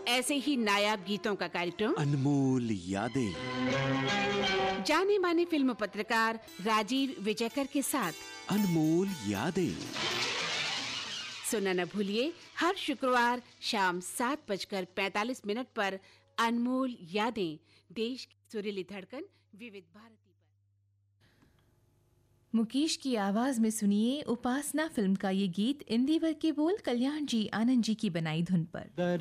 ऐसे ही नायाब गीतों का कार्यक्रम अनमोल यादें। जाने माने फिल्म पत्रकार राजीव विजयकर के साथ अनमोल यादें। सुनना न भूलिए हर शुक्रवार शाम 7:45 पर अनमोल यादें, देश की सुरीली धड़कन विविध भारती पर। मुकेश की आवाज में सुनिए उपासना फिल्म का ये गीत। इंदिवर के बोल कल्याण जी आनंद जी की बनाई धुन पर।